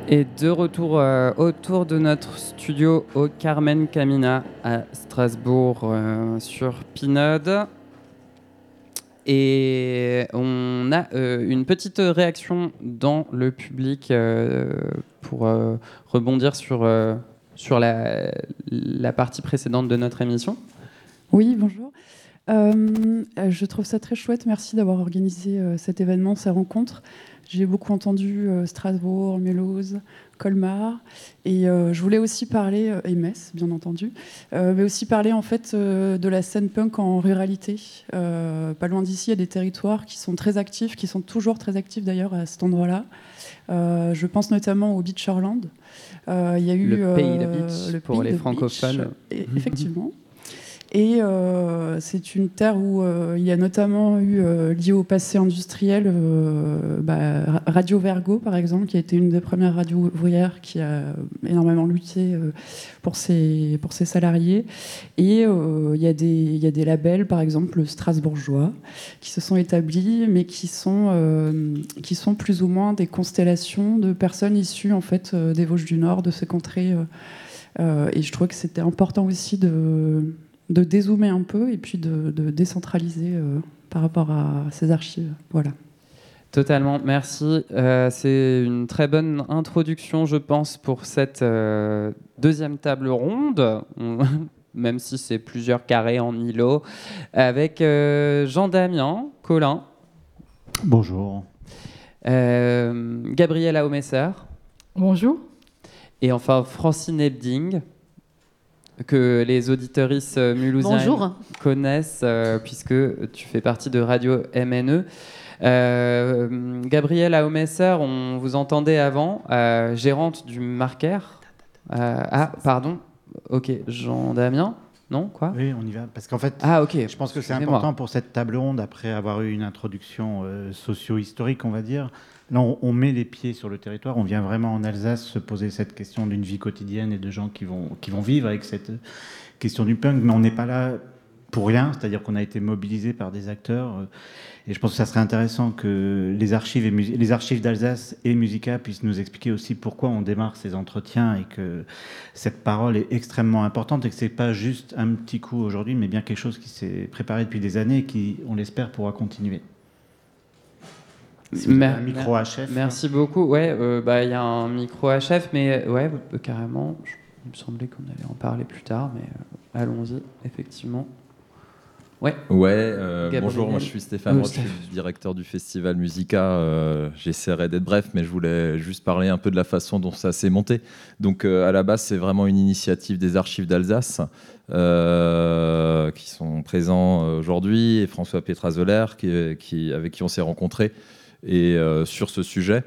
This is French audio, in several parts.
Et de retour autour de notre studio au Carmen Camina à Strasbourg sur Pinode. Et on a une petite réaction dans le public pour rebondir sur la partie précédente de notre émission. Oui, bonjour. Je trouve ça très chouette. Merci d'avoir organisé cet événement, ces rencontres. J'ai beaucoup entendu Strasbourg, Mulhouse, Colmar. Et je voulais aussi parler, et Metz, bien entendu, mais aussi parler en fait de la scène punk en ruralité. Pas loin d'ici, il y a des territoires qui sont très actifs, qui sont toujours très actifs d'ailleurs à cet endroit-là. Je pense notamment au Beacherland. Il y a eu le pays de Beach pour les francophones. Effectivement. Et c'est une terre où il y a notamment eu, lié au passé industriel, Radio Vergo, par exemple, qui a été une des premières radios ouvrières qui a énormément lutté pour ses salariés. Et il y a des labels, par exemple, strasbourgeois, qui se sont établis, mais qui sont plus ou moins des constellations de personnes issues en fait, des Vosges du Nord, de ces contrées. Et je trouvais que c'était important aussi de dézoomer un peu et puis de décentraliser par rapport à ces archives. Voilà. Totalement, merci. C'est une très bonne introduction, je pense, pour cette deuxième table ronde, même si c'est plusieurs carrés en îlot, avec Jean-Damien Collin. Bonjour. Gabriela Aumesser. Bonjour. Et enfin Francine Ebding, que les auditeuristes mulhousiens connaissent, puisque tu fais partie de Radio MNE. Gabrielle Aumesser, on vous entendait avant, gérante du Marquaire. Pardon. Ok, Jean-Damien. Non, quoi ? Oui, on y va. Parce qu'en fait, je pense que c'est important pour cette table ronde, après avoir eu une introduction socio-historique, on va dire. Là, on met les pieds sur le territoire. On vient vraiment en Alsace se poser cette question d'une vie quotidienne et de gens qui vont vivre avec cette question du punk. Mais on n'est pas là pour rien, c'est-à-dire qu'on a été mobilisé par des acteurs. Et je pense que ça serait intéressant que les archives d'Alsace et Musica puissent nous expliquer aussi pourquoi on démarre ces entretiens et que cette parole est extrêmement importante et que c'est pas juste un petit coup aujourd'hui, mais bien quelque chose qui s'est préparé depuis des années et qui, on l'espère, pourra continuer. Si un micro HF. Merci beaucoup. Ouais, y a un micro HF, mais ouais, carrément. Il me semblait qu'on allait en parler plus tard, mais allons-y, effectivement. Ouais. Bonjour, moi je suis Stéphane Roth, je suis le directeur du festival Musica. J'essaierai d'être bref, mais je voulais juste parler un peu de la façon dont ça s'est monté. Donc à la base, c'est vraiment une initiative des archives d'Alsace qui sont présents aujourd'hui, et François Petrazoller avec qui on s'est rencontrés. Et sur ce sujet,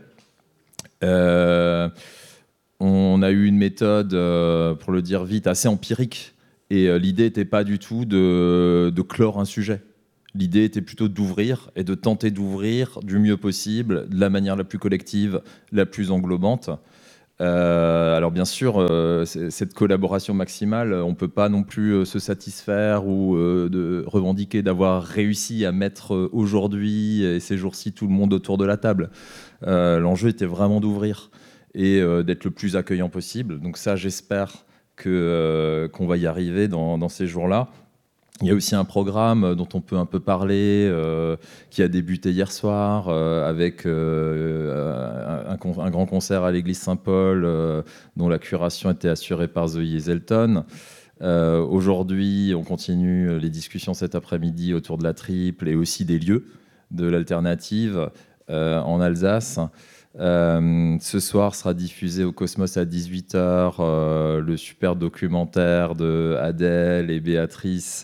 on a eu une méthode, pour le dire vite, assez empirique. Et l'idée n'était pas du tout de clore un sujet. L'idée était plutôt d'ouvrir et de tenter d'ouvrir du mieux possible, de la manière la plus collective, la plus englobante. Alors bien sûr, cette collaboration maximale, on ne peut pas non plus se satisfaire ou de revendiquer d'avoir réussi à mettre aujourd'hui et ces jours-ci tout le monde autour de la table. L'enjeu était vraiment d'ouvrir et d'être le plus accueillant possible. Donc ça, j'espère qu'on va y arriver dans ces jours-là. Il y a aussi un programme dont on peut un peu parler, qui a débuté hier soir avec un grand concert à l'église Saint-Paul, dont la curation était assurée par Zoé Hazelton. Aujourd'hui, on continue les discussions cet après-midi autour de la triple et aussi des lieux de l'alternative en Alsace. Ce soir sera diffusé au Cosmos à 18h le super documentaire de Adèle et Béatrice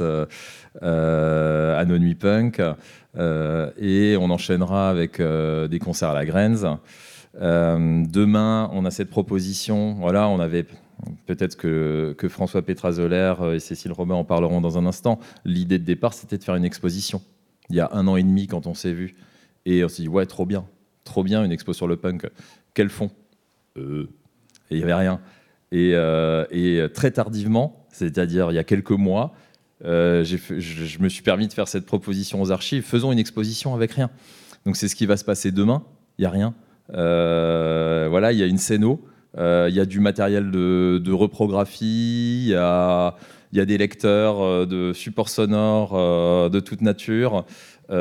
à No Nuit Punk, et on enchaînera avec des concerts à la Grenze. Demain, on a cette proposition. Voilà, on avait peut-être que François Petrazoller et Cécile Robin en parleront dans un instant. L'idée de départ, c'était de faire une exposition. Il y a 1 an et demi, quand on s'est vu, et on s'est dit ouais, trop bien, une expo sur le punk. Quel fond Et il n'y avait rien. Et très tardivement, c'est-à-dire il y a quelques mois, je me suis permis de faire cette proposition aux archives. Faisons une exposition avec rien. Donc c'est ce qui va se passer demain. Il n'y a rien. voilà, il y a une scéno, il y a du matériel de reprographie, il y a des lecteurs de supports sonores de toute nature, il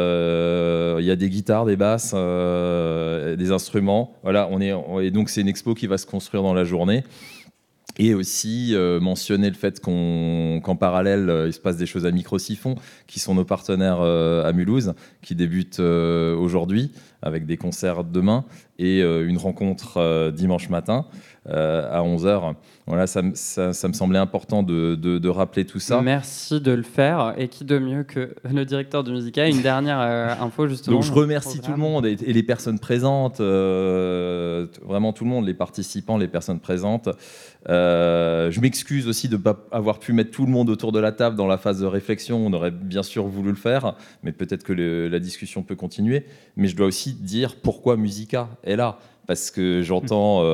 y a des guitares, des basses, des instruments. Voilà, et donc c'est une expo qui va se construire dans la journée. Et aussi mentionner le fait qu'en parallèle, il se passe des choses à Micro-Siphon, qui sont nos partenaires à Mulhouse, qui débutent aujourd'hui avec des concerts demain et une rencontre dimanche matin à 11h. Voilà, ça me semblait important de rappeler tout ça. Merci de le faire. Et qui de mieux que le directeur de Musica? Une dernière info, justement. Donc je remercie tout le monde et les personnes présentes, vraiment tout le monde, les participants, les personnes présentes. Je m'excuse aussi de ne pas avoir pu mettre tout le monde autour de la table dans la phase de réflexion. On aurait bien sûr voulu le faire, mais peut-être que la discussion peut continuer. Mais je dois aussi dire pourquoi Musica est là. Parce que j'entends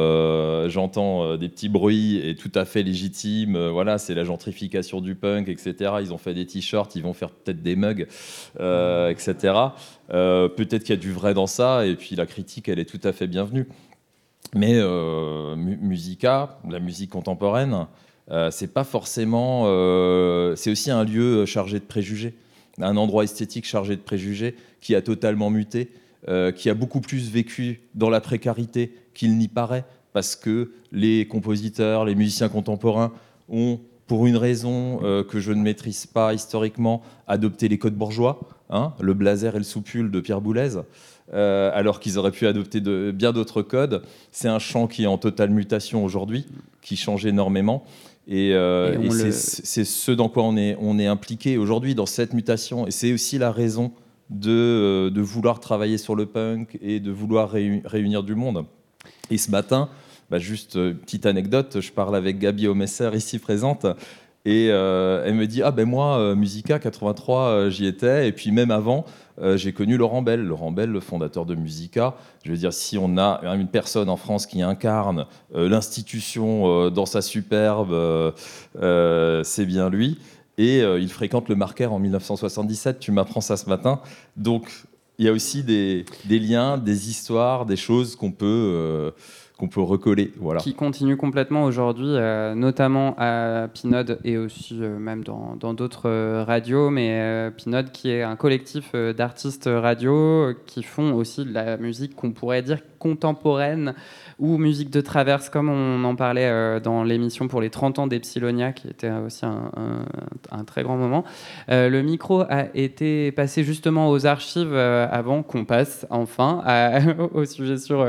des petits bruits et tout à fait légitimes. Voilà, c'est la gentrification du punk, etc. Ils ont fait des t-shirts, ils vont faire peut-être des mugs, etc. Peut-être qu'il y a du vrai dans ça, et puis la critique, elle est tout à fait bienvenue. Mais Musica, la musique contemporaine, c'est pas forcément. C'est aussi un lieu chargé de préjugés, un endroit esthétique chargé de préjugés qui a totalement muté. Qui a beaucoup plus vécu dans la précarité qu'il n'y paraît, parce que les compositeurs, les musiciens contemporains ont, pour une raison que je ne maîtrise pas historiquement, adopté les codes bourgeois, le blazer et le soupul de Pierre Boulez, alors qu'ils auraient pu adopter bien d'autres codes. C'est un champ qui est en totale mutation aujourd'hui, qui change énormément. Et c'est ce dans quoi on est impliqué aujourd'hui, dans cette mutation. Et c'est aussi la raison de vouloir travailler sur le punk et de vouloir réunir du monde. Et ce matin, juste petite anecdote, je parle avec Gabi Omesser ici présente, et elle me dit moi Musica 83 j'y étais, et puis même avant j'ai connu Laurent Bell, le fondateur de Musica. Je veux dire, si on a une personne en France qui incarne l'institution dans sa superbe, c'est bien lui. Et il fréquente le Marquaire en 1977, tu m'apprends ça ce matin. Donc il y a aussi des liens, des histoires, des choses qu'on peut recoller. Voilà. Qui continuent complètement aujourd'hui, notamment à Pinode et aussi même dans d'autres radios. Mais Pinode, qui est un collectif d'artistes radio qui font aussi de la musique qu'on pourrait dire contemporaine, ou musique de traverse, comme on en parlait dans l'émission pour les 30 ans d'Epsilonia, qui était aussi un très grand moment. Le micro a été passé justement aux archives avant qu'on passe enfin au sujet sur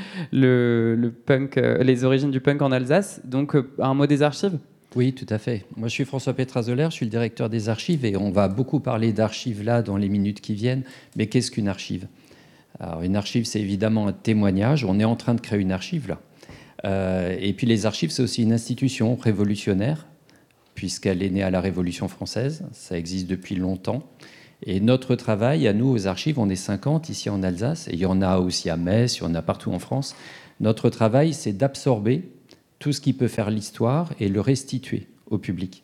le punk, les origines du punk en Alsace. Donc, un mot des archives ? Oui, tout à fait. Moi, je suis François Petrazoller, je suis le directeur des archives, et on va beaucoup parler d'archives là dans les minutes qui viennent. Mais qu'est-ce qu'une archive ? Alors, une archive, c'est évidemment un témoignage. On est en train de créer une archive, là. Et puis, les archives, c'est aussi une institution révolutionnaire, puisqu'elle est née à la Révolution française. Ça existe depuis longtemps. Et notre travail, à nous, aux archives, on est 50 ici en Alsace, et il y en a aussi à Metz, il y en a partout en France. Notre travail, c'est d'absorber tout ce qui peut faire l'histoire et le restituer au public.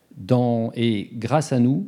Et grâce à nous,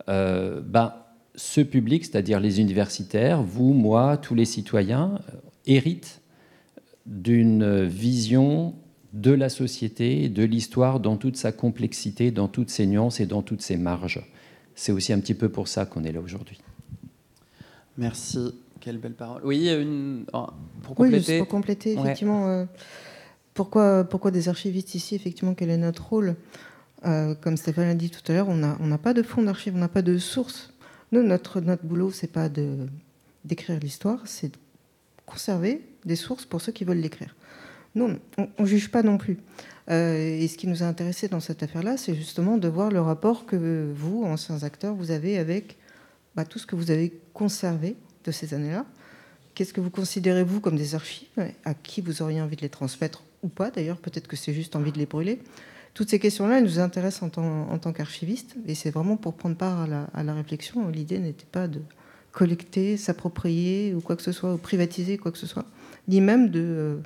ce public, c'est-à-dire les universitaires, vous, moi, tous les citoyens, héritent d'une vision de la société, de l'histoire dans toute sa complexité, dans toutes ses nuances et dans toutes ses marges. C'est aussi un petit peu pour ça qu'on est là aujourd'hui. Merci. Quelle belle parole. Oui, pour compléter. Oui, juste pour compléter, effectivement, pourquoi des archivistes ici, effectivement, quel est notre rôle ? Comme Stéphane l'a dit tout à l'heure, on n'a pas de fonds d'archives, on n'a pas de sources. Nous, notre boulot, c'est pas d'écrire l'histoire, c'est de conserver des sources pour ceux qui veulent l'écrire. Nous, on ne juge pas non plus. Et ce qui nous a intéressé dans cette affaire-là, c'est justement de voir le rapport que vous, anciens acteurs, vous avez avec tout ce que vous avez conservé de ces années-là. Qu'est-ce que vous considérez, vous, comme des archives ? À qui vous auriez envie de les transmettre ou pas, d'ailleurs ? Peut-être que c'est juste envie de les brûler. Toutes ces questions-là, elles nous intéressent en tant qu'archivistes, et c'est vraiment pour prendre part à la réflexion. L'idée n'était pas de collecter, s'approprier ou quoi que ce soit, ou privatiser quoi que ce soit, ni même de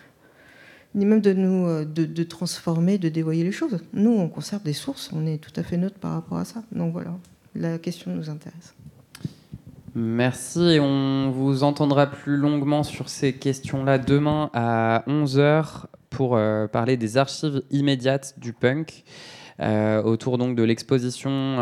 transformer, de dévoyer les choses. Nous, on conserve des sources, on est tout à fait neutre par rapport à ça. Donc voilà, la question nous intéresse. Merci. On vous entendra plus longuement sur ces questions-là demain à 11h pour parler des archives immédiates du punk, autour donc de l'exposition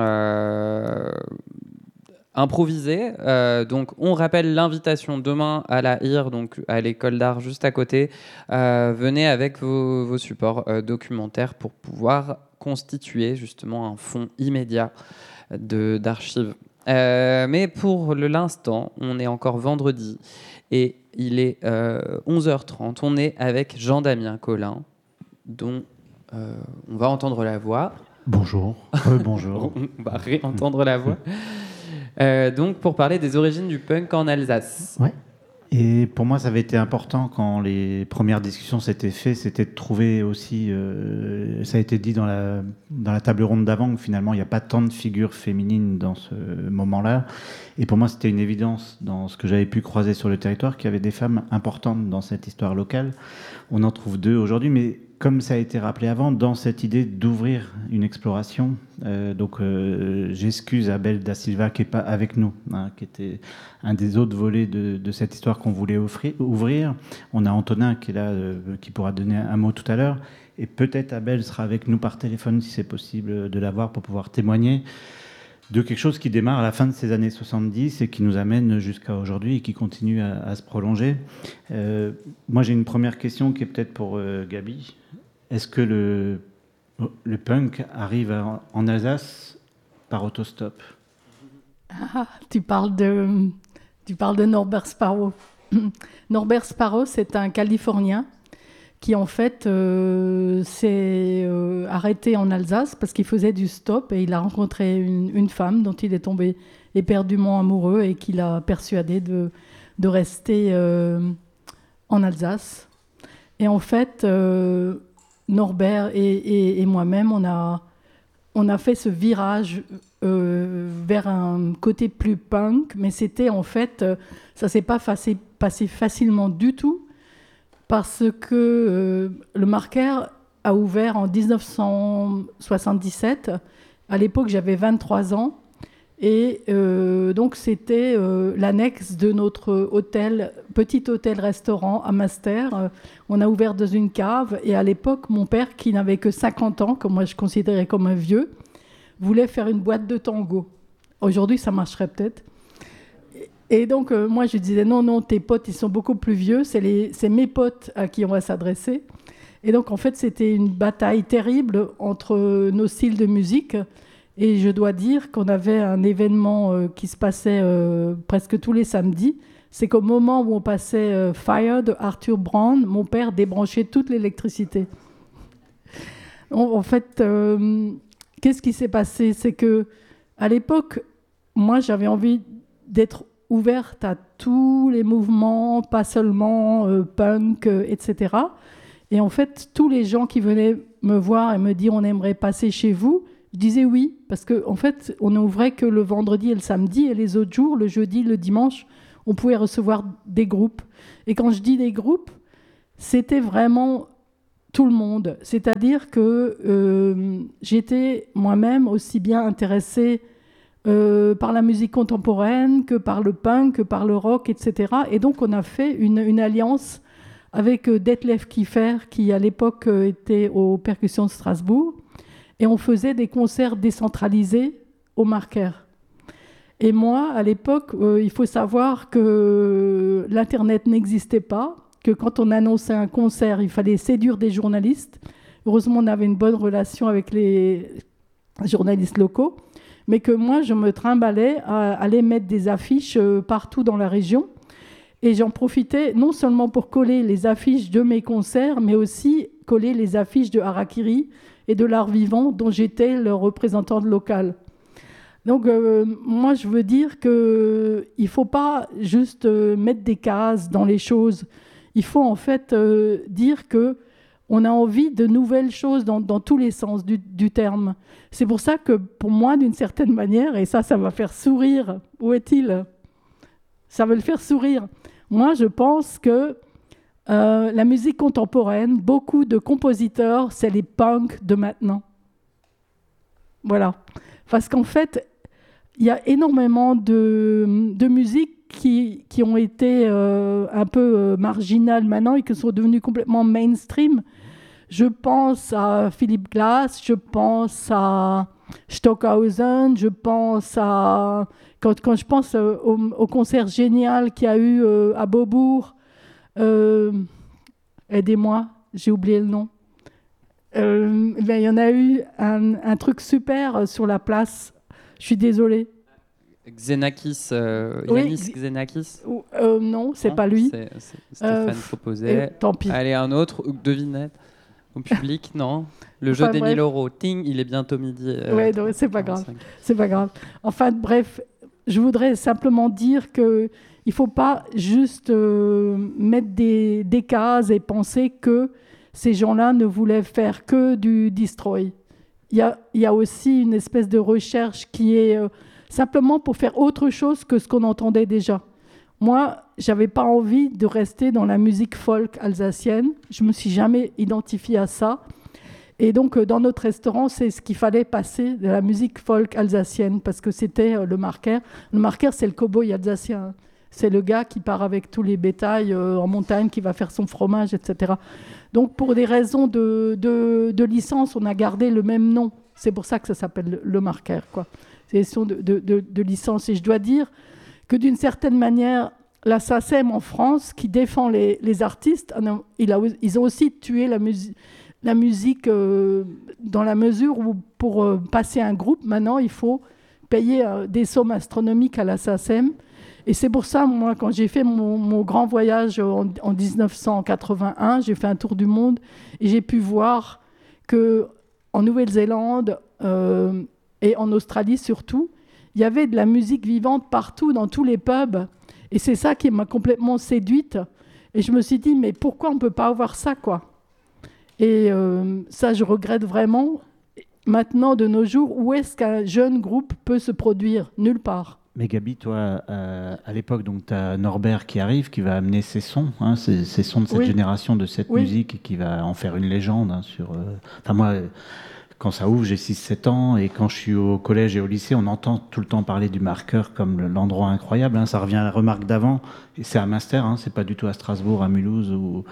improvisée. Donc, on rappelle l'invitation demain à la IR, donc à l'école d'art juste à côté. Venez avec vos supports documentaires pour pouvoir constituer justement un fonds immédiat d'archives. Mais pour l'instant, on est encore vendredi et il est 11h30. On est avec Jean-Damien Collin, dont on va entendre la voix. Bonjour. Bonjour. On va réentendre la voix. Donc, pour parler des origines du punk en Alsace. Ouais. Et pour moi, ça avait été important quand les premières discussions s'étaient faites, c'était de trouver aussi, ça a été dit dans la table ronde d'avant, que finalement, il n'y a pas tant de figures féminines dans ce moment-là. Et pour moi, c'était une évidence dans ce que j'avais pu croiser sur le territoire, qu'il y avait des femmes importantes dans cette histoire locale. On en trouve 2 aujourd'hui, mais comme ça a été rappelé avant, dans cette idée d'ouvrir une exploration, j'excuse Abel da Silva qui n'est pas avec nous, qui était un des autres volets de cette histoire qu'on voulait ouvrir. On a Antonin qui est là, qui pourra donner un mot tout à l'heure, et peut-être Abel sera avec nous par téléphone si c'est possible de l'avoir pour pouvoir témoigner de quelque chose qui démarre à la fin de ces années 70 et qui nous amène jusqu'à aujourd'hui et qui continue à se prolonger. Moi, j'ai une première question qui est peut-être pour Gabi. Est-ce que le punk arrive en Alsace par autostop ? Tu parles de Norbert Sparrow. Norbert Sparrow, c'est un Californien qui en fait s'est arrêté en Alsace parce qu'il faisait du stop et il a rencontré une femme dont il est tombé éperdument amoureux et qui l'a persuadé de rester en Alsace. Et en fait, Norbert et moi-même, on a fait ce virage vers un côté plus punk, mais c'était en fait, ça s'est pas passé facilement du tout, parce que le Marker a ouvert en 1977. À l'époque, j'avais 23 ans. Et donc, c'était l'annexe de notre petit hôtel-restaurant à Master. On a ouvert dans une cave. Et à l'époque, mon père, qui n'avait que 50 ans, que moi je considérais comme un vieux, voulait faire une boîte de tango. Aujourd'hui, ça marcherait peut-être. Et donc, moi, je disais, non, tes potes, ils sont beaucoup plus vieux. C'est mes potes à qui on va s'adresser. Et donc, en fait, c'était une bataille terrible entre nos styles de musique. Et je dois dire qu'on avait un événement qui se passait presque tous les samedis. C'est qu'au moment où on passait Fire de Arthur Brown, mon père débranchait toute l'électricité. En fait, qu'est-ce qui s'est passé ? C'est qu'à l'époque, moi, j'avais envie d'être ouverte à tous les mouvements, pas seulement punk, etc. Et en fait, tous les gens qui venaient me voir et me dire « on aimerait passer chez vous », je disais oui, parce qu'en fait, on n'ouvrait que le vendredi et le samedi, et les autres jours, le jeudi, le dimanche, on pouvait recevoir des groupes. Et quand je dis des groupes, c'était vraiment tout le monde. C'est-à-dire que j'étais moi-même aussi bien intéressée par la musique contemporaine que par le punk, que par le rock, etc. Et donc, on a fait une alliance avec Detlef Kiefer, qui à l'époque était aux percussions de Strasbourg. Et on faisait des concerts décentralisés au Marker. Et moi, à l'époque, il faut savoir que l'Internet n'existait pas, que quand on annonçait un concert, il fallait séduire des journalistes. Heureusement, on avait une bonne relation avec les journalistes locaux, mais que moi, je me trimballais à aller mettre des affiches partout dans la région. Et j'en profitais non seulement pour coller les affiches de mes concerts, mais aussi coller les affiches de Harakiri et de l'art vivant, dont j'étais le représentant local. Donc, moi, je veux dire qu'il ne faut pas juste mettre des cases dans les choses. Il faut en fait dire qu'on a envie de nouvelles choses dans tous les sens du terme. C'est pour ça que, pour moi, d'une certaine manière, et ça va faire sourire. Où est-il ? Ça va le faire sourire. Moi, je pense que la musique contemporaine, beaucoup de compositeurs, c'est les punks de maintenant. Voilà. Parce qu'en fait, il y a énormément de musiques qui ont été un peu marginales maintenant et qui sont devenues complètement mainstream. Je pense à Philip Glass, je pense à Stockhausen, je pense à... Quand je pense au concert génial qu'il y a eu à Beaubourg, aidez-moi, j'ai oublié le nom. Il y en a eu un truc super sur la place. Je suis désolée. Xenakis, Yanis Xenakis. Non, c'est pas lui. C'est Stéphane proposait. Tant pis. Allez, un autre, devinette. Au public, non. Le jeu des 1000 €. Ting, il est bientôt midi. Ouais, non, c'est pas grave. C'est pas grave. Enfin, bref, je voudrais simplement dire que il faut pas juste mettre des cases et penser que ces gens-là ne voulaient faire que du destroy. Il y a aussi une espèce de recherche qui est simplement pour faire autre chose que ce qu'on entendait déjà. Moi, j'avais pas envie de rester dans la musique folk alsacienne. Je me suis jamais identifiée à ça. Et donc, dans notre restaurant, c'est ce qu'il fallait passer de la musique folk alsacienne parce que c'était le marqueur. Le marqueur, c'est le cow-boy alsacien. C'est le gars qui part avec tous les bétails en montagne, qui va faire son fromage, etc. Donc, pour des raisons de licence, on a gardé le même nom. C'est pour ça que ça s'appelle le marqueur, quoi. C'est une question de licence. Et je dois dire que d'une certaine manière, la SACEM en France, qui défend les artistes, ils ont aussi tué la musique dans la mesure où pour passer un groupe, maintenant, il faut payer des sommes astronomiques à la SACEM. Et c'est pour ça, moi, quand j'ai fait mon grand voyage en 1981, j'ai fait un tour du monde et j'ai pu voir qu'en Nouvelle-Zélande et en Australie surtout, il y avait de la musique vivante partout, dans tous les pubs. Et c'est ça qui m'a complètement séduite. Et je me suis dit, mais pourquoi on ne peut pas avoir ça, quoi ? Et ça, je regrette vraiment. Maintenant, de nos jours, où est-ce qu'un jeune groupe peut se produire ? Nulle part. Mais Gabi, toi, à l'époque, donc tu as Norbert qui arrive, qui va amener ses sons, ces sons de cette génération, de cette musique, et qui va en faire une légende. Enfin, moi, quand ça ouvre, j'ai 6-7 ans, et quand je suis au collège et au lycée, on entend tout le temps parler du marqueur comme l'endroit incroyable. Ça revient à la remarque d'avant, et c'est à Münster, c'est pas du tout à Strasbourg, à Mulhouse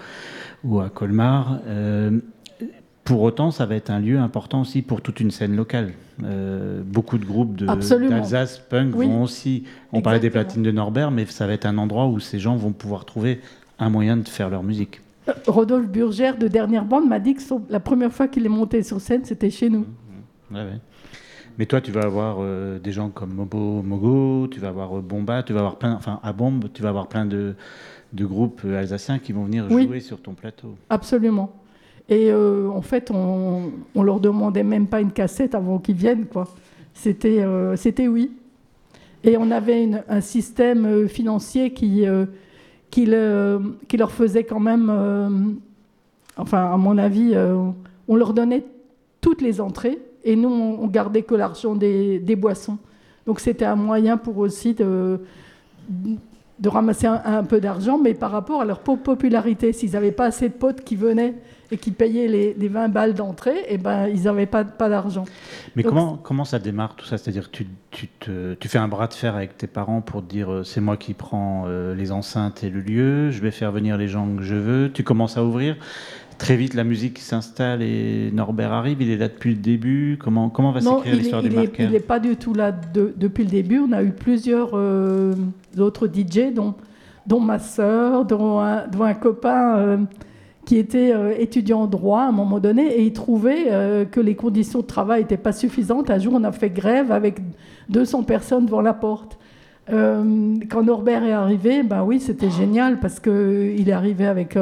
ou à Colmar. Pour autant, ça va être un lieu important aussi pour toute une scène locale. Beaucoup de groupes d'Alsace punk vont aussi... On parlait des platines de Norbert, mais ça va être un endroit où ces gens vont pouvoir trouver un moyen de faire leur musique. Rodolphe Burgère de Dernière Bande m'a dit que la première fois qu'il est monté sur scène, c'était chez nous. Ouais. Mais toi, tu vas avoir des gens comme Mogo, tu vas avoir Bomba, tu vas avoir à Bombe, tu vas avoir plein de groupes alsaciens qui vont venir jouer sur ton plateau. Absolument. Et en fait, on leur demandait même pas une cassette avant qu'ils viennent, quoi. C'était oui. Et on avait un système financier qui leur faisait quand même... enfin, à mon avis, on leur donnait toutes les entrées et nous, on gardait que l'argent des boissons. Donc, c'était un moyen pour aussi de ramasser un peu d'argent, mais par rapport à leur popularité. S'ils n'avaient pas assez de potes qui venaient et qui payaient les 20 balles d'entrée, eh ben, ils n'avaient pas d'argent. Mais donc, comment ça démarre tout ça ? C'est-à-dire que tu fais un bras de fer avec tes parents pour te dire c'est moi qui prends les enceintes et le lieu, je vais faire venir les gens que je veux. Tu commences à ouvrir. Très vite, la musique s'installe et Norbert arrive. Il est là depuis le début. Comment va s'écrire l'histoire du marqueur ? Il n'est pas du tout là depuis le début. On a eu plusieurs autres DJ, dont ma sœur, dont un copain qui était étudiant en droit à un moment donné, et il trouvait que les conditions de travail n'étaient pas suffisantes. Un jour, on a fait grève avec 200 personnes devant la porte. Quand Norbert est arrivé, ben oui, c'était génial parce qu'il est arrivé avec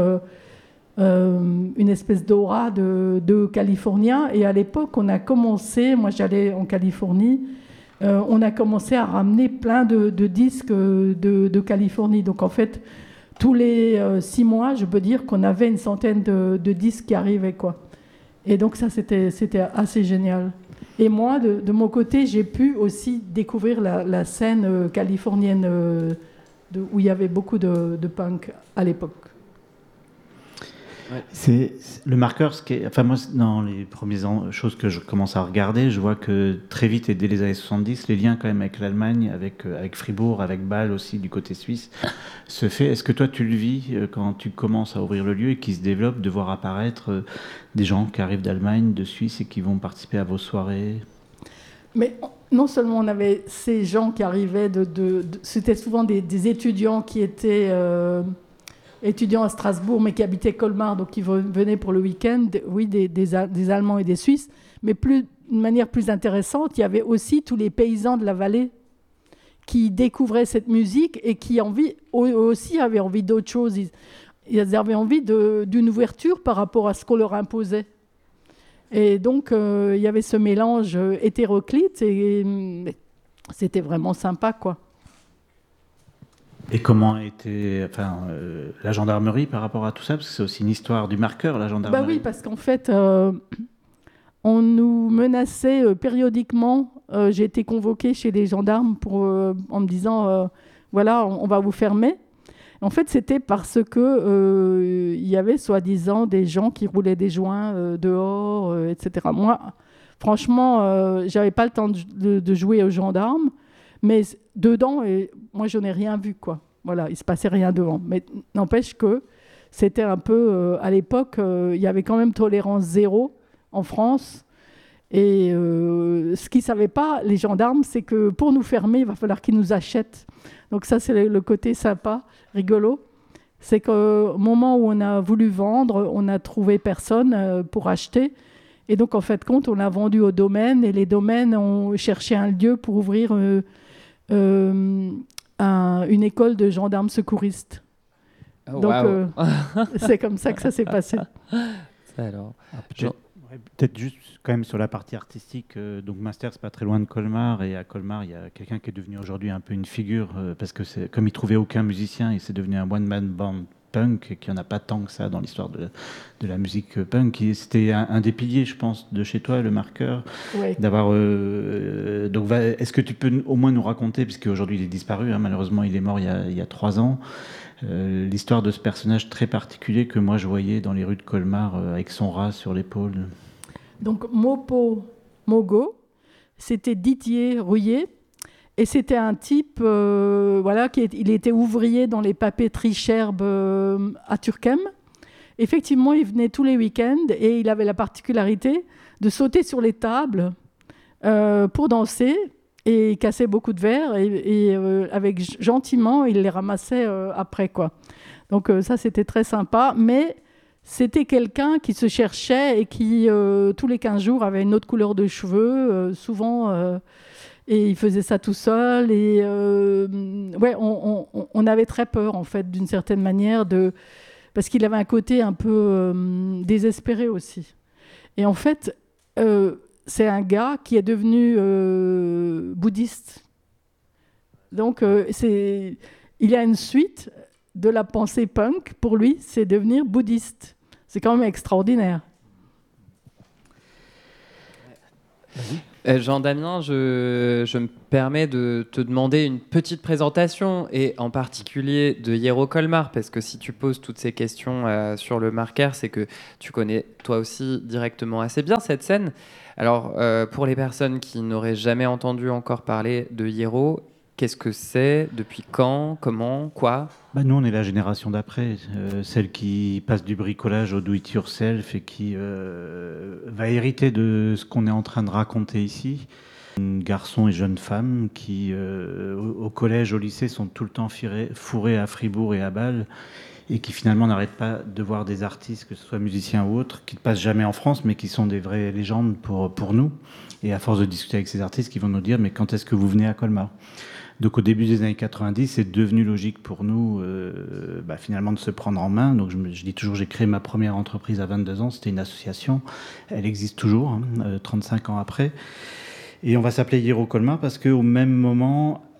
une espèce d'aura de Californien. Et à l'époque, on a commencé, moi j'allais en Californie, on a commencé à ramener plein de disques de Californie. Donc en fait, tous les 6 mois, je peux dire qu'on avait une centaine de disques qui arrivaient, quoi. Et donc ça, c'était assez génial. Et moi, de mon côté, j'ai pu aussi découvrir la scène californienne où il y avait beaucoup de punk à l'époque. Ouais. C'est le marqueur, moi, dans les premières choses que je commence à regarder, je vois que très vite, et dès les années 70, les liens quand même avec l'Allemagne, avec Fribourg, avec Bâle aussi, du côté suisse, se fait. Est-ce que toi, tu le vis quand tu commences à ouvrir le lieu et qu'il se développe, de voir apparaître des gens qui arrivent d'Allemagne, de Suisse et qui vont participer à vos soirées? Mais non seulement on avait ces gens qui arrivaient c'était souvent des étudiants qui étaient étudiants à Strasbourg, mais qui habitaient Colmar, donc qui venaient pour le week-end, oui, des Allemands et des Suisses, mais d'une manière plus intéressante, il y avait aussi tous les paysans de la vallée qui découvraient cette musique et qui aussi avaient envie d'autre chose. Ils avaient envie d'une ouverture par rapport à ce qu'on leur imposait. Et donc, il y avait ce mélange hétéroclite et c'était vraiment sympa, quoi. Et comment était la gendarmerie par rapport à tout ça? Parce que c'est aussi une histoire du marqueur, la gendarmerie. Bah oui, parce qu'en fait, on nous menaçait périodiquement. J'ai été convoquée chez les gendarmes en me disant, voilà, on va vous fermer. En fait, c'était parce que il y avait soi-disant des gens qui roulaient des joints dehors, etc. Moi, franchement, j'avais pas le temps de jouer aux gendarmes. Mais dedans, moi, je n'ai rien vu, quoi. Voilà, il ne se passait rien devant. Mais n'empêche que c'était un peu... à l'époque, il y avait quand même tolérance zéro en France. Et ce qu'ils ne savaient pas, les gendarmes, c'est que pour nous fermer, il va falloir qu'ils nous achètent. Donc ça, c'est le côté sympa, rigolo. C'est qu'au moment où on a voulu vendre, on n'a trouvé personne pour acheter. Et donc, en fait, on a vendu aux domaines. Et les domaines ont cherché un lieu pour ouvrir... une école de gendarmes secouristes. Oh, donc wow. C'est comme ça que ça s'est passé. Alors, peut-être juste quand même sur la partie artistique, donc Münster, c'est pas très loin de Colmar, et à Colmar il y a quelqu'un qui est devenu aujourd'hui un peu une figure parce que comme il trouvait aucun musicien, il s'est devenu un one man band punk, et qu'il n'y en a pas tant que ça dans l'histoire de la musique punk. C'était un des piliers, je pense, de chez toi, le marqueur. Oui. D'avoir, donc, est-ce que tu peux au moins nous raconter, puisque aujourd'hui il est disparu, malheureusement il est mort il y a 3 ans, l'histoire de ce personnage très particulier que moi je voyais dans les rues de Colmar avec son rat sur l'épaule. Donc Mopo Mogo, c'était Didier Rouillet. Et c'était un type, il était ouvrier dans les papeteries Cherbe à Turckheim. Effectivement, il venait tous les week-ends et il avait la particularité de sauter sur les tables pour danser, et il cassait beaucoup de verres et gentiment, il les ramassait après, quoi. Donc ça, c'était très sympa, mais c'était quelqu'un qui se cherchait et qui, tous les 15 jours, avait une autre couleur de cheveux, souvent... Et il faisait ça tout seul. Et on avait très peur, en fait, d'une certaine manière, parce qu'il avait un côté un peu désespéré aussi. Et en fait, c'est un gars qui est devenu bouddhiste. Donc, il y a une suite de la pensée punk. Pour lui, c'est devenir bouddhiste. C'est quand même extraordinaire. Jean-Damien, je me permets de te demander une petite présentation, et en particulier de Hiero Colmar, parce que si tu poses toutes ces questions sur le marqueur, c'est que tu connais toi aussi directement assez bien cette scène. Alors, pour les personnes qui n'auraient jamais entendu encore parler de Hiero, qu'est-ce que c'est? Depuis quand? Comment? Quoi? Nous, on est la génération d'après, celle qui passe du bricolage au do-it-yourself et qui va hériter de ce qu'on est en train de raconter ici. Garçons et jeunes femmes qui, au collège, au lycée, sont tout le temps fourrés à Fribourg et à Bâle, et qui finalement n'arrêtent pas de voir des artistes, que ce soit musiciens ou autres, qui ne passent jamais en France, mais qui sont des vraies légendes pour nous. Et à force de discuter avec ces artistes, qui vont nous dire « mais quand est-ce que vous venez à Colmar ?» Donc au début des années 90, c'est devenu logique pour nous finalement de se prendre en main. Donc je dis toujours, j'ai créé ma première entreprise à 22 ans, c'était une association. Elle existe toujours, 35 ans après. Et on va s'appeler Hiero Colmar parce qu'au même moment,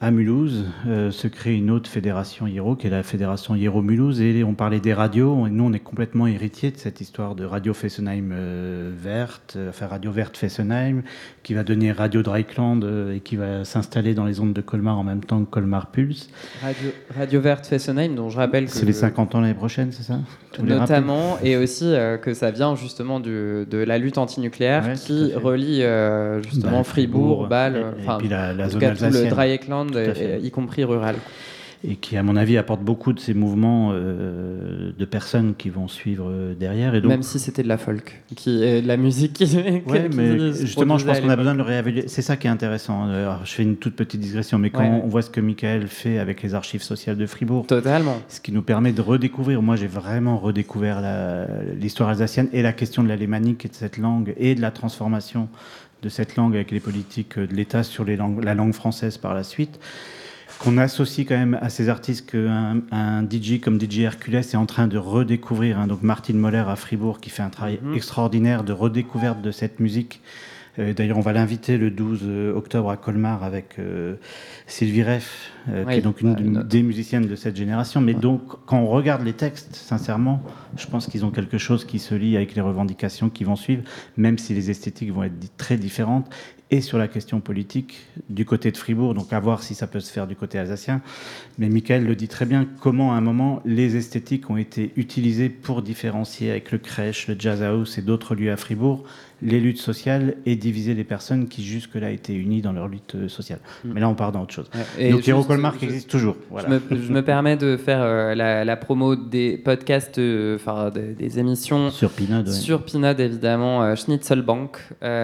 à Mulhouse, se crée une autre fédération IRO, qui est la fédération IRO Mulhouse, et on parlait des radios, et nous on est complètement héritiers de cette histoire de Radio Fessenheim verte, enfin Radio Verte Fessenheim, qui va devenir Radio Dreieckland et qui va s'installer dans les ondes de Colmar en même temps que Colmar Pulse. Radio Verte Fessenheim, dont je rappelle que... C'est les 50 ans l'année prochaine, c'est ça? Notamment, et aussi que ça vient justement de la lutte antinucléaire qui relie justement Fribourg, Bâle, et puis la zone tout alsacienne. Le Dreieckland, y compris rural. Et qui, à mon avis, apporte beaucoup de ces mouvements de personnes qui vont suivre derrière. Et donc, même si c'était de la folk, de la musique qui... Oui, mais justement, je pense qu'on a besoin de le réévaluer. C'est ça qui est intéressant. Alors, je fais une toute petite digression, mais quand on voit ce que Michael fait avec les archives sociales de Fribourg, totalement, ce qui nous permet de redécouvrir, moi j'ai vraiment redécouvert l'histoire alsacienne et la question de l'alémanique et de cette langue et de la transformation de cette langue avec les politiques de l'État sur la langue française par la suite, qu'on associe quand même à ces artistes qu'un DJ comme DJ Hercules est en train de redécouvrir. Hein. Donc Martine Moller à Fribourg qui fait un travail extraordinaire de redécouverte de cette musique. D'ailleurs, on va l'inviter le 12 octobre à Colmar avec Sylvie Reff, qui est donc une des musiciennes de cette génération. Mais donc, quand on regarde les textes, sincèrement, je pense qu'ils ont quelque chose qui se lie avec les revendications qui vont suivre, même si les esthétiques vont être très différentes. Et sur la question politique du côté de Fribourg, donc à voir si ça peut se faire du côté alsacien. Mais Michael le dit très bien, comment à un moment les esthétiques ont été utilisées pour différencier avec le crèche, le jazz house et d'autres lieux à Fribourg, les luttes sociales et diviser les personnes qui jusque-là étaient unies dans leur lutte sociale. Mais là on part dans autre chose. Donc IRO Colmar existe toujours. Voilà. Je me permets de faire la promo des podcasts, des émissions sur Pinode. Sur Pinode évidemment, Schnitzelbank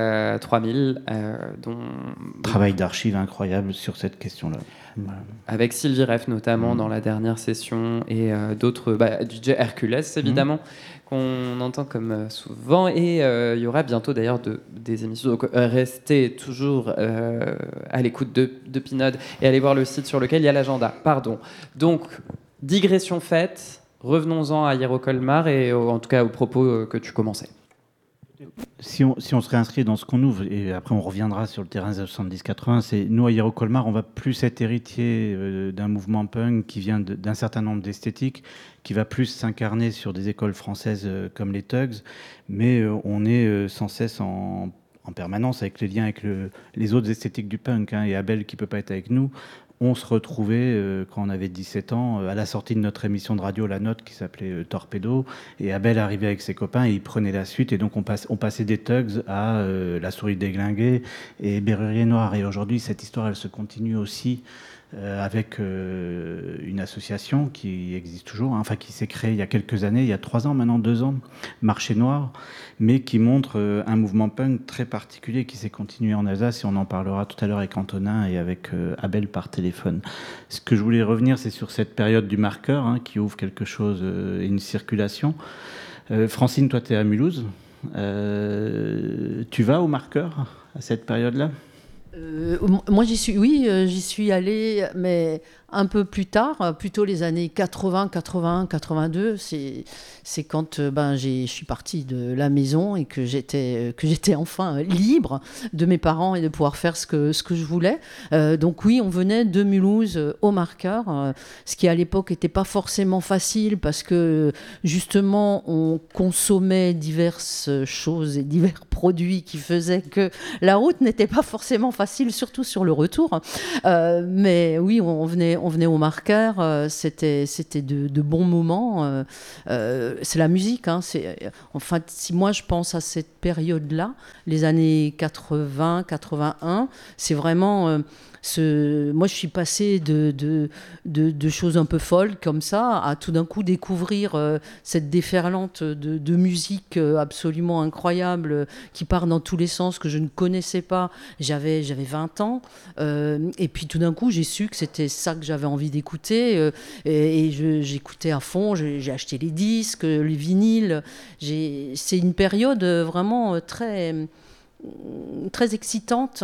3000. Travail d'archives incroyable sur cette question-là. Avec Sylvie Reff notamment dans la dernière session et d'autres, DJ Hercules évidemment, qu'on entend comme souvent, et il y aura bientôt d'ailleurs des émissions, donc restez toujours à l'écoute de Pinode et allez voir le site sur lequel il y a l'agenda. Donc digression faite, revenons-en à IRO Colmar et en tout cas aux propos que tu commençais. Si on se réinscrit dans ce qu'on ouvre, et après on reviendra sur le terrain des 70-80, c'est nous à IRO Colmar, on va plus être héritier d'un mouvement punk qui vient d'un certain nombre d'esthétiques, qui va plus s'incarner sur des écoles françaises comme les Tugs, mais on est sans cesse en permanence avec les liens avec les autres esthétiques du punk, et Abel qui peut pas être avec nous. On se retrouvait quand on avait 17 ans à la sortie de notre émission de radio La Note qui s'appelait Torpedo, et Abel arrivait avec ses copains et il prenait la suite, et donc on passait des Tugs à La Souris déglinguée et Berrurier Noir. Et aujourd'hui cette histoire elle se continue aussi avec une association qui existe toujours, enfin qui s'est créée il y a quelques années, il y a 3 ans maintenant, 2 ans, Marché Noir, mais qui montre un mouvement punk très particulier qui s'est continué en Alsace, et on en parlera tout à l'heure avec Antonin et avec Abel par téléphone. Ce que je voulais revenir, c'est sur cette période du marqueur qui ouvre quelque chose, une circulation. Francine, toi tu es à Mulhouse, tu vas au marqueur à cette période-là? Moi j'y suis allée, mais un peu plus tard, plutôt les années 80, 81, 82. C'est quand je suis partie de la maison et que j'étais enfin libre de mes parents et de pouvoir faire ce que je voulais. Donc oui, on venait de Mulhouse au marqueur, ce qui à l'époque n'était pas forcément facile parce que justement on consommait diverses choses et divers produits qui faisaient que la route n'était pas forcément facile, surtout sur le retour. Mais oui, on venait au marqueur, c'était de bons moments. C'est la musique. Enfin, si moi je pense à cette période-là, les années 80, 81, c'est vraiment... moi, je suis passée de choses un peu folles comme ça à tout d'un coup découvrir cette déferlante de musique absolument incroyable qui part dans tous les sens que je ne connaissais pas. J'avais 20 ans et puis tout d'un coup, j'ai su que c'était ça que j'avais envie d'écouter et j'écoutais à fond. J'ai acheté les disques, les vinyles. C'est une période vraiment très, très excitante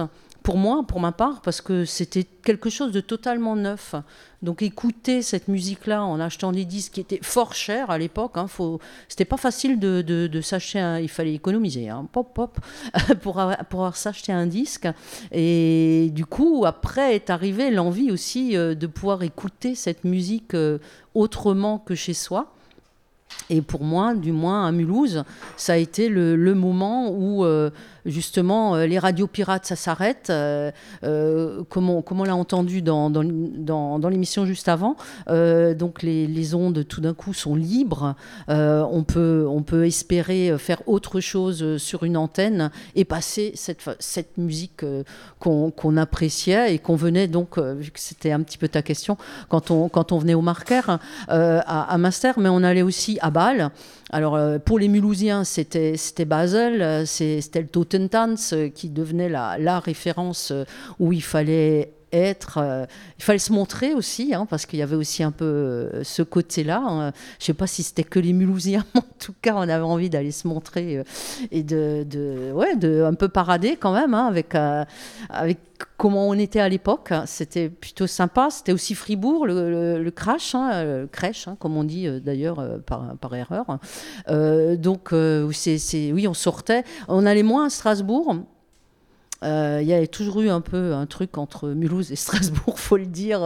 pour moi, pour ma part, parce que c'était quelque chose de totalement neuf. Donc écouter cette musique-là en achetant des disques qui étaient fort chers à l'époque, c'était pas facile de s'acheter, il fallait économiser, pour avoir s'acheter un disque. Et du coup, après est arrivée l'envie aussi de pouvoir écouter cette musique autrement que chez soi. Et pour moi, du moins à Mulhouse, ça a été le moment où justement les radios pirates, ça s'arrête. Comme on l'a entendu dans l'émission juste avant, donc les ondes tout d'un coup sont libres. On peut espérer faire autre chose sur une antenne et passer cette musique qu'on appréciait et qu'on venait donc, vu que c'était un petit peu ta question, quand on venait au Marker à Master, mais on allait aussi à Bâle. Alors pour les Mulhousiens, c'était Basel, c'était le Totentanz qui devenait la référence où il fallait il fallait se montrer aussi, parce qu'il y avait aussi un peu ce côté-là. Je ne sais pas si c'était que les Mulhousiens, mais en tout cas, on avait envie d'aller se montrer et de un peu parader quand même, avec comment on était à l'époque. C'était plutôt sympa. C'était aussi Fribourg, le crèche, comme on dit d'ailleurs par erreur. Donc, oui, on sortait. On allait moins à Strasbourg. Il y avait toujours eu un peu un truc entre Mulhouse et Strasbourg, faut le dire.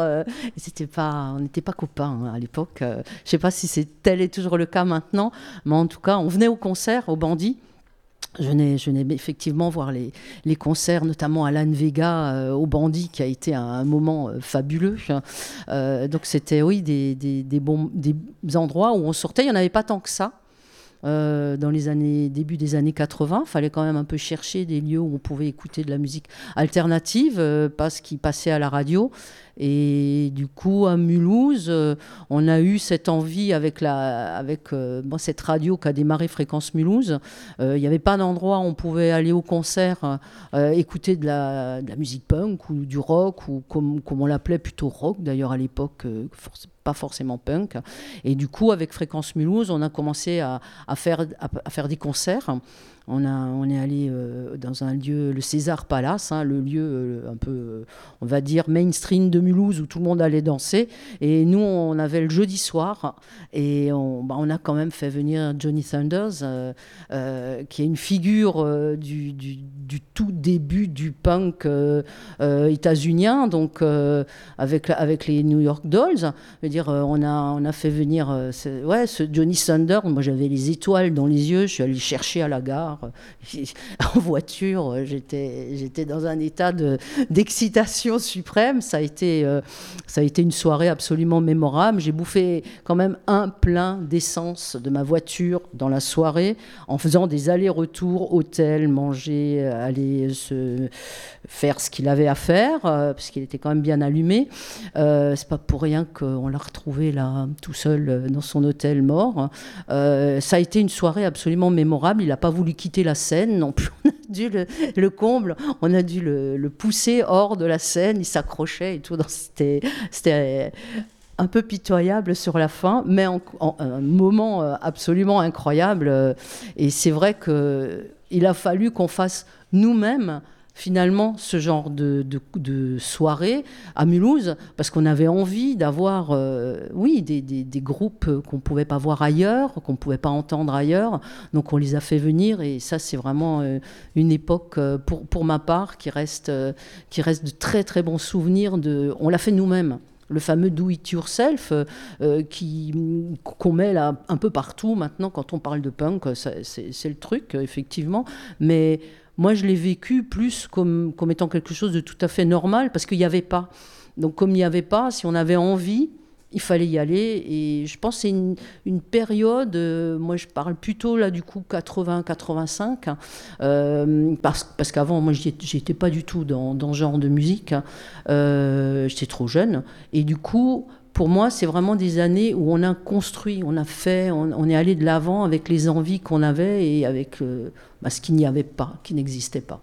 On n'était pas copains à l'époque. Je ne sais pas si tel est toujours le cas maintenant, mais en tout cas, on venait au concert, au Bandit. Je venais effectivement voir les concerts, notamment à Lan Vega, au Bandit, qui a été un moment fabuleux. Donc c'était, oui, des endroits où on sortait. Il n'y en avait pas tant que ça. Dans début des années 80, il fallait quand même un peu chercher des lieux où on pouvait écouter de la musique alternative, pas ce qui passait à la radio. Et du coup, à Mulhouse, on a eu cette envie avec cette radio qui a démarré Fréquence Mulhouse. Il n'y avait pas d'endroit où on pouvait aller au concert, écouter de la musique punk ou du rock, ou comme on l'appelait plutôt rock d'ailleurs à l'époque, pas forcément punk. Et du coup, avec Fréquence Mulhouse, on a commencé à faire des concerts. On est allé dans un lieu, le César Palace, le lieu un peu, on va dire, mainstream de Mulhouse, où tout le monde allait danser. Et nous, on avait le jeudi soir, et on a quand même fait venir Johnny Thunders, qui est une figure du tout début du punk états-unien, donc avec les New York Dolls. Je veux dire, on a fait venir ce Johnny Thunders. Moi, j'avais les étoiles dans les yeux. Je suis allé chercher à la gare. En voiture, j'étais dans un état d'excitation suprême. Ça a été une soirée absolument mémorable. J'ai bouffé quand même un plein d'essence de ma voiture dans la soirée, en faisant des allers-retours, hôtel, manger, aller se faire ce qu'il avait à faire, parce qu'il était quand même bien allumé. C'est pas pour rien qu'on l'a retrouvé là, tout seul, dans son hôtel, mort. Ça a été une soirée absolument mémorable. Il n'a pas voulu quitter la scène non plus. On a dû le comble, on a dû le pousser hors de la scène. Il s'accrochait et tout. C'était un peu pitoyable sur la fin, mais un moment absolument incroyable. Et c'est vrai qu'il a fallu qu'on fasse nous-mêmes finalement ce genre de soirée à Mulhouse, parce qu'on avait envie d'avoir des groupes qu'on ne pouvait pas voir ailleurs, qu'on ne pouvait pas entendre ailleurs. Donc on les a fait venir, et ça c'est vraiment une époque pour ma part qui reste de très très bons souvenirs. On l'a fait nous-mêmes. Le fameux do it yourself qu'on met là un peu partout maintenant quand on parle de punk, c'est le truc effectivement, mais moi, je l'ai vécu plus comme étant quelque chose de tout à fait normal, parce qu'il n'y avait pas. Donc, comme il n'y avait pas, si on avait envie, il fallait y aller. Et je pense que c'est une période, moi je parle plutôt là du coup 80-85, parce qu'avant, moi, j'étais pas du tout dans ce genre de musique. J'étais trop jeune. Et du coup, pour moi, c'est vraiment des années où on a construit, on a fait, on est allé de l'avant avec les envies qu'on avait et avec ce qu'il n'y avait pas, qui n'existait pas.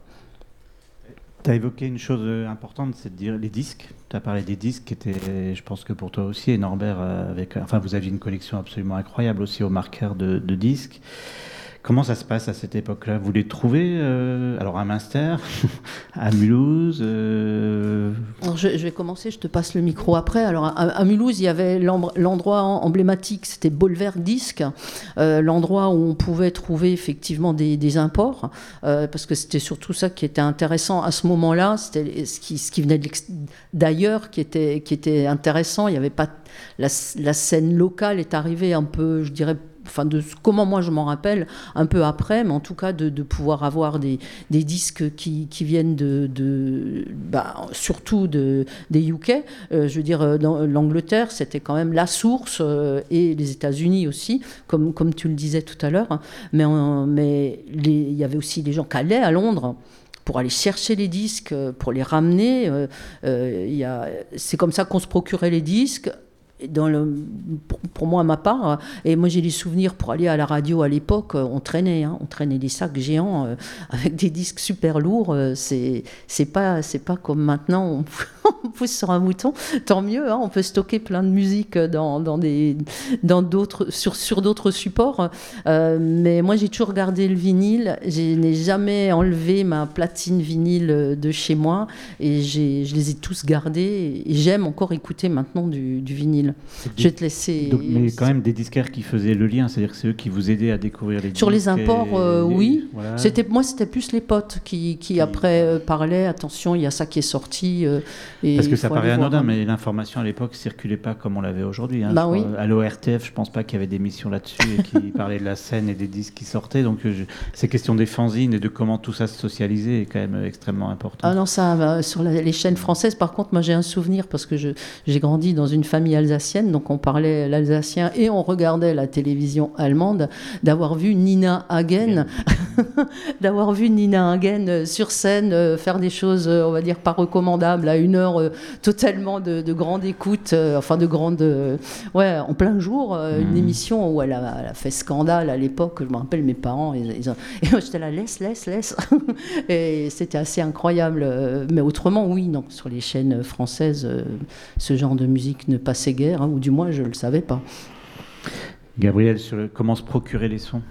Tu as évoqué une chose importante, c'est de dire les disques. Tu as parlé des disques qui étaient, je pense que pour toi aussi, et Norbert, vous aviez une collection absolument incroyable aussi au Marker de disques. Comment ça se passe à cette époque-là? Vous les trouvez alors à Münster, à Mulhouse Alors je vais commencer, je te passe le micro après. Alors à Mulhouse, il y avait l'endroit emblématique, c'était Bolwerk Disc, l'endroit où on pouvait trouver effectivement des imports, parce que c'était surtout ça qui était intéressant à ce moment-là. C'était ce qui venait d'ailleurs qui était intéressant. Il n'y avait pas la scène locale est arrivée un peu, je dirais. Enfin, de comment moi je m'en rappelle, un peu après, mais en tout cas de pouvoir avoir des disques qui viennent surtout des UK. Je veux dire, dans l'Angleterre, c'était quand même la source, et les États-Unis aussi, comme tu le disais tout à l'heure. Mais il y avait aussi des gens qui allaient à Londres pour aller chercher les disques, pour les ramener. C'est comme ça qu'on se procurait les disques. Pour moi, à ma part, et moi j'ai des souvenirs pour aller à la radio à l'époque, on traînait des sacs géants avec des disques super lourds. C'est pas comme maintenant, on pousse sur un bouton. Tant mieux, on peut stocker plein de musique sur d'autres supports. Mais moi j'ai toujours gardé le vinyle. Je n'ai jamais enlevé ma platine vinyle de chez moi, et je les ai tous gardés. Et j'aime encore écouter maintenant du vinyle. Je vais te laisser. Donc, mais quand même des disquaires qui faisaient le lien, c'est-à-dire que c'est eux qui vous aidaient à découvrir les disques. Sur les imports, oui. Voilà. C'était plus les potes qui après parlaient. Attention, il y a ça qui est sorti. Parce que ça paraît anodin, mais l'information à l'époque circulait pas comme on l'avait aujourd'hui. Oui. À l'ORTF, je pense pas qu'il y avait d'émissions là-dessus et qui parlaient de la scène et des disques qui sortaient. Donc ces questions des fanzines et de comment tout ça se socialisait est quand même extrêmement important. Ah non, ça sur les chaînes françaises. Par contre, moi j'ai un souvenir parce que j'ai grandi dans une famille alsacienne. Donc on parlait l'alsacien et on regardait la télévision allemande, d'avoir vu Nina Hagen sur scène faire des choses, on va dire, pas recommandables, à une heure totalement de grande écoute, en plein jour, une émission où elle a fait scandale à l'époque. Je me rappelle mes parents, et moi j'étais là, laisse. Et c'était assez incroyable. Mais autrement, oui, non, sur les chaînes françaises, ce genre de musique ne passait guère. Ou du moins je ne le savais pas. Gabrielle, comment se procurer les sons?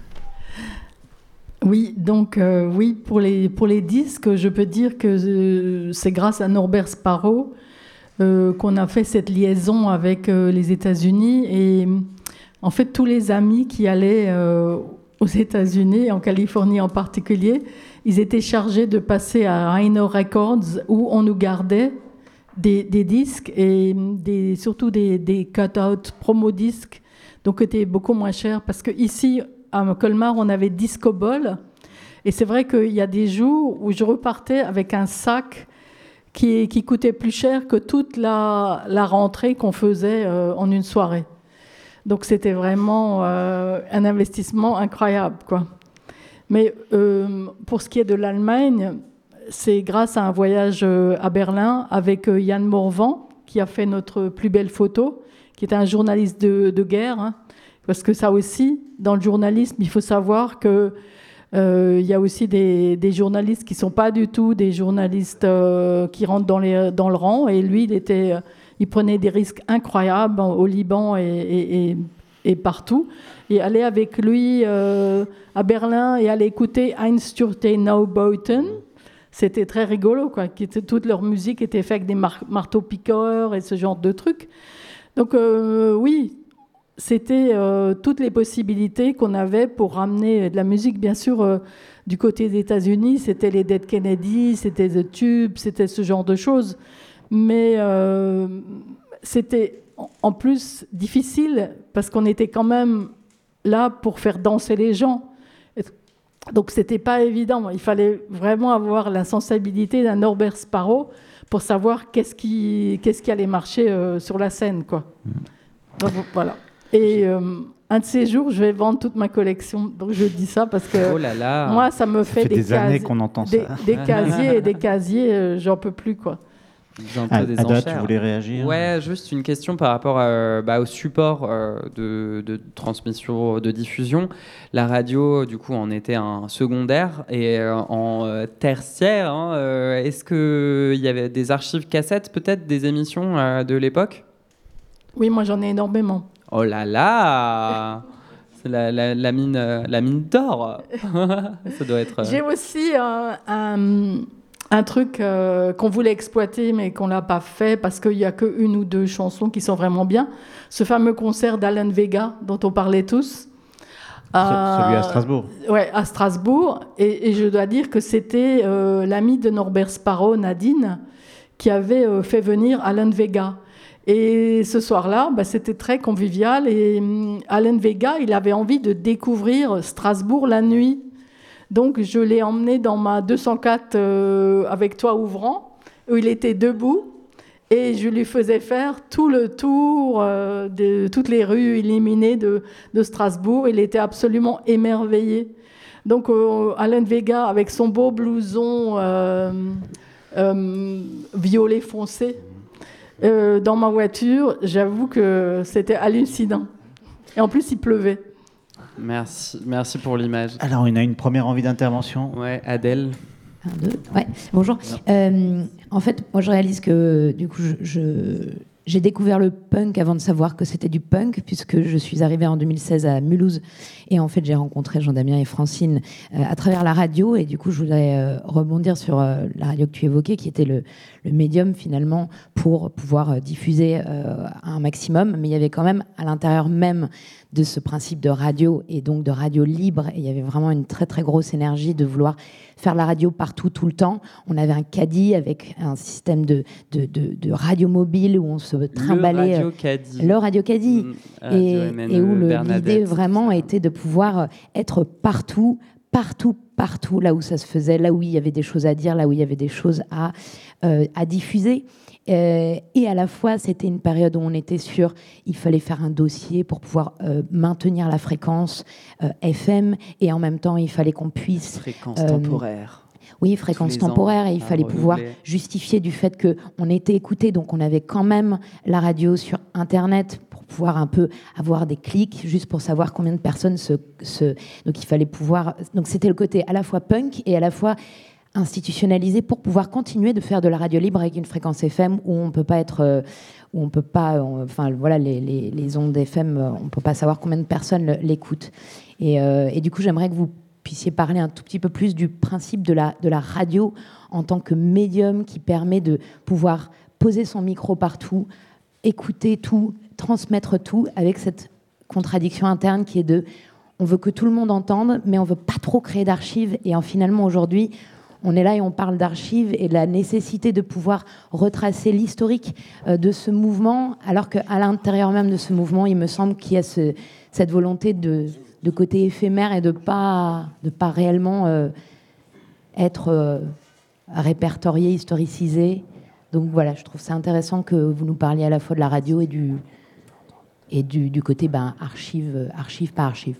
Oui, donc pour les disques, je peux dire que c'est grâce à Norbert Sparrow qu'on a fait cette liaison avec les États-Unis. Et en fait, tous les amis qui allaient aux États-Unis, en Californie en particulier, ils étaient chargés de passer à Rhino Records, où on nous gardait des disques et surtout des cut-out promo-disques, donc qui étaient beaucoup moins chers, parce qu'ici à Colmar on avait Disco Ball, et c'est vrai qu'il y a des jours où je repartais avec un sac qui coûtait plus cher que toute la rentrée qu'on faisait en une soirée. Donc c'était vraiment un investissement incroyable, quoi. Mais pour ce qui est de l'Allemagne, c'est grâce à un voyage à Berlin avec Yann Morvan, qui a fait notre plus belle photo, qui est un journaliste de guerre. Parce que ça aussi, dans le journalisme, il faut savoir qu'il y a aussi des journalistes qui ne sont pas du tout des journalistes qui rentrent dans le rang. Et lui, il prenait des risques incroyables au Liban et partout. Et aller avec lui à Berlin et aller écouter Einstürte Neubauten, c'était très rigolo, quoi. Toute leur musique était faite avec des marteaux-piqueurs et ce genre de trucs. Donc oui, c'était toutes les possibilités qu'on avait pour ramener de la musique. Bien sûr, du côté des États-Unis, c'était les Dead Kennedys, c'était The Tube, c'était ce genre de choses. Mais c'était en plus difficile parce qu'on était quand même là pour faire danser les gens. Donc c'était pas évident. Il fallait vraiment avoir la sensibilité d'un Norbert Sparrow pour savoir qu'est-ce qui allait marcher sur la scène, quoi. Donc voilà. Et un de ces jours, je vais vendre toute ma collection. Donc je dis ça parce que moi, ça me fait des années qu'on entend ça. Des casiers et des casiers, j'en peux plus, quoi. Ada, tu voulais réagir? Ouais, juste une question par rapport au support de transmission, de diffusion. La radio, du coup, en était un secondaire et en tertiaire. Est-ce qu'il y avait des archives cassettes, peut-être, des émissions de l'époque? Oui, moi, j'en ai énormément. Oh là là! la mine d'or. Ça doit être. J'ai aussi un truc qu'on voulait exploiter mais qu'on l'a pas fait parce qu'il y a que une ou deux chansons qui sont vraiment bien. Ce fameux concert d'Alan Vega dont on parlait tous. Celui à Strasbourg. Ouais, à Strasbourg. Et je dois dire que c'était l'ami de Norbert Sparrow, Nadine, qui avait fait venir Alan Vega. Et ce soir-là, c'était très convivial. Et Alan Vega, il avait envie de découvrir Strasbourg la nuit. Donc, je l'ai emmené dans ma 204 avec toit ouvrant, où il était debout. Et je lui faisais faire tout le tour de toutes les rues illuminées de Strasbourg. Il était absolument émerveillé. Donc, Alan Vega, avec son beau blouson violet foncé, dans ma voiture, j'avoue que c'était hallucinant. Et en plus, il pleuvait. Merci pour l'image. Alors, on a une première envie d'intervention. Ouais, Adèle. 1, 2. Ouais, bonjour. En fait, moi, je réalise que du coup, j'ai découvert le punk avant de savoir que c'était du punk, puisque je suis arrivée en 2016 à Mulhouse. Et en fait, j'ai rencontré Jean-Damien et Francine à travers la radio. Et du coup, je voudrais rebondir sur la radio que tu évoquais, qui était le médium, finalement, pour pouvoir diffuser un maximum. Mais il y avait quand même, à l'intérieur même de ce principe de radio, et donc de radio libre, et il y avait vraiment une très, très grosse énergie de vouloir faire la radio partout, tout le temps. On avait un caddie avec un système de radio mobile où on se trimballait. Le radio caddie. Et où l'idée vraiment était de pouvoir être partout, là où ça se faisait, là où il y avait des choses à dire, là où il y avait des choses à diffuser. Et à la fois, c'était une période où on était sûr il fallait faire un dossier pour pouvoir maintenir la fréquence FM, et en même temps, il fallait qu'on puisse... Fréquence temporaire. Oui, fréquence temporaire, et il fallait pouvoir justifier du fait qu'on était écouté, donc on avait quand même la radio sur Internet pour pouvoir un peu avoir des clics, juste pour savoir combien de personnes Donc il fallait pouvoir... Donc c'était le côté à la fois punk et à la fois institutionnalisé pour pouvoir continuer de faire de la radio libre avec une fréquence FM où on peut pas être... les ondes FM, on peut pas savoir combien de personnes l'écoutent. Et du coup, j'aimerais que vous puissiez parler un tout petit peu plus du principe de la radio en tant que médium qui permet de pouvoir poser son micro partout, écouter tout, transmettre tout, avec cette contradiction interne qui est on veut que tout le monde entende, mais on veut pas trop créer d'archives. Et finalement, aujourd'hui, on est là et on parle d'archives et de la nécessité de pouvoir retracer l'historique de ce mouvement, alors qu'à l'intérieur même de ce mouvement, il me semble qu'il y a cette volonté de côté éphémère et de pas réellement être répertorié, historicisé. Donc voilà, je trouve ça intéressant que vous nous parliez à la fois de la radio et du côté archive par archive.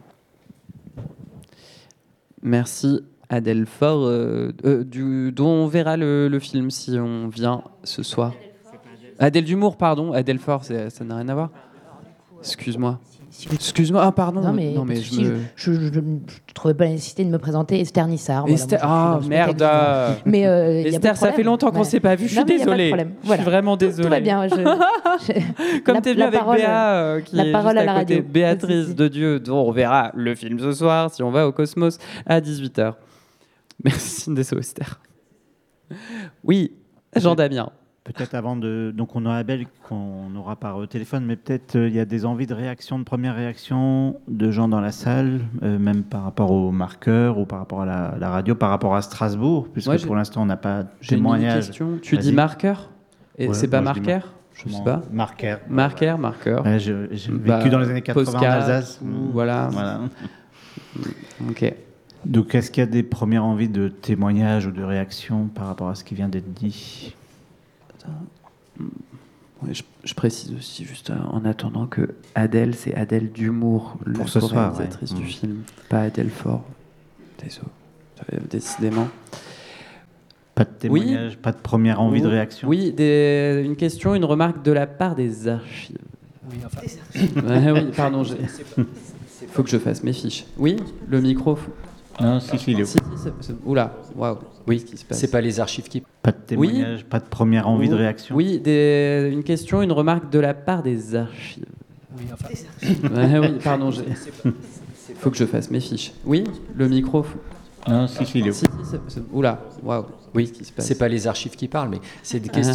Merci Adèle Faure, dont on verra le film si on vient ce soir. Adèle Dumour, pardon. Adèle Faure, ça n'a rien à voir. Excuse-moi. Pardon. Non, mais je ne trouvais pas la nécessité de me présenter Esther Nissard. Merde. Mais Esther, ça fait longtemps qu'on ne s'est pas vu. Je suis désolée. Je suis vraiment désolée. Tout va bien. Comme tu es venu avec Béa, qui est parole juste à la côté, radio. Béatrice de Dieu, dont on verra le film ce soir si on va au Cosmos à 18h. Merci, désolé Esther. Oui, Jean-Damien. Peut-être avant de... Donc on a Abel qu'on aura par téléphone, mais peut-être il y a des envies de première réaction de gens dans la salle, même par rapport aux marqueurs ou par rapport à la radio, par rapport à Strasbourg, puisque pour l'instant on n'a pas de témoignage. Tu dis marqueur et c'est pas marqueur? Je sais pas. Marqueur. Marqueur. Ouais, j'ai vécu dans les années 80 en Alsace. Voilà. Ok. Donc est-ce qu'il y a des premières envies de témoignage ou de réaction par rapport à ce qui vient d'être dit? Ouais, je précise aussi, juste en attendant, que Adèle, c'est Adèle Dumour, la co-réalisatrice du film, pas Adèle Faure. Désolé, décidément. Pas de témoignage, pas de première envie de réaction? Oui, une question, une remarque de la part des archives. Oui, oui, pardon, faut que je fasse mes fiches. Oui, le micro. Non, si, il est oula, waouh. Oui, ce qui se passe. C'est pas les archives qui... Pas de témoignage, pas de première envie de réaction? Oui, une question, une remarque de la part des archives. Oui, pardon, Faut que je fasse mes fiches. Oui, le micro. Non, si, il est. Oula, waouh. Oui, c'est pas les archives qui parlent, mais c'est des questions.